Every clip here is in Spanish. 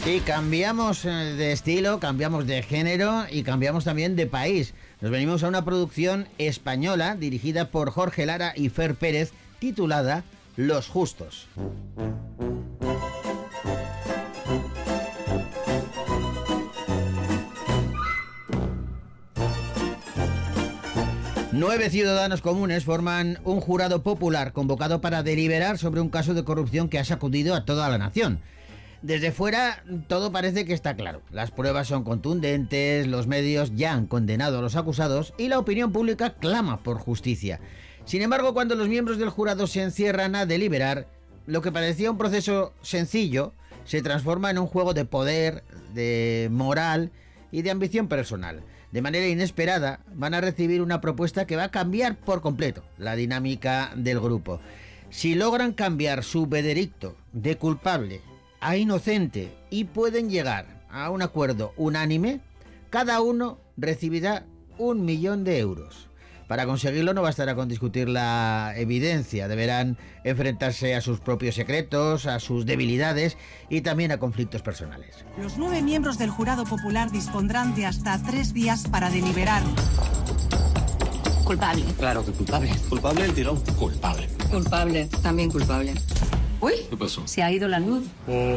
Y cambiamos de estilo, cambiamos de género y cambiamos también de país. Nos venimos a una producción española dirigida por Jorge Lara y Fer Pérez, titulada Los Justos. 9 ciudadanos comunes forman un jurado popular convocado para deliberar sobre un caso de corrupción que ha sacudido a toda la nación. Desde fuera todo parece que está claro. Las pruebas son contundentes, los medios ya han condenado a los acusados y la opinión pública clama por justicia. Sin embargo, cuando los miembros del jurado se encierran a deliberar, lo que parecía un proceso sencillo se transforma en un juego de poder, de moral y de ambición personal. De manera inesperada van a recibir una propuesta que va a cambiar por completo la dinámica del grupo. Si logran cambiar su veredicto de culpable a inocente y pueden llegar a un acuerdo unánime, cada uno recibirá 1 millón de euros. Para conseguirlo no bastará con discutir la evidencia, deberán enfrentarse a sus propios secretos, a sus debilidades y también a conflictos personales. Los 9 miembros del jurado popular dispondrán de hasta 3 días para deliberar. Culpable. Claro que culpable. Culpable el tirón. Culpable. Culpable. También culpable. Uy, ¿Qué pasó? se ha ido la luz.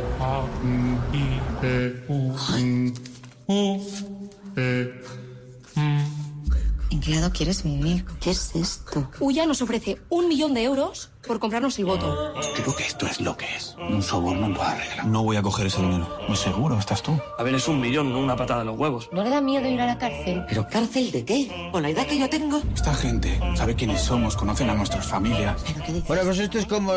¿En qué lado quieres vivir? ¿Qué es esto? Ulla nos ofrece 1 millón de euros por comprarnos el voto. Creo que esto es lo que es. Un soborno para arreglar. No voy a coger ese dinero. ¿Muy seguro estás tú? A ver, es 1 millón, no una patada en los huevos. ¿No le da miedo ir a la cárcel? ¿Pero cárcel de qué? Con la edad que yo tengo. Esta gente sabe quiénes somos, conocen a nuestras familias. ¿Pero qué dices? Bueno, pues esto es como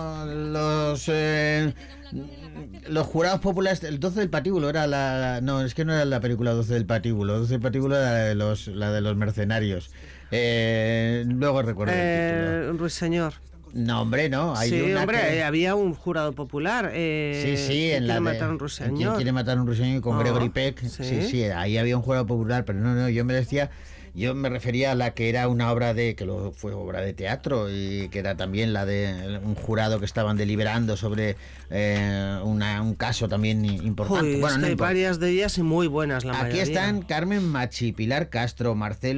los jurados populares. El 12 del patíbulo era la... No, es que no era la película 12 del patíbulo. 12 del patíbulo era la de los mercenarios. Luego recuerdo el título. Ruiseñor. No, hombre, no. Hay Sí, una hombre, que... había un jurado popular. Sí, en la quiere de... matar a un ruiseñor. Quiere matar a un ruiseñor con Gregory Peck. sí. Sí, ahí había un jurado popular, pero no, yo me refería a la que era una obra que luego fue obra de teatro y que era también la de un jurado que estaban deliberando sobre un caso también importante. Uy, Bueno, es que no hay importa. varias de ellas y muy buenas la mayoría. Aquí están Carmen Machi, Pilar Castro, Marcelo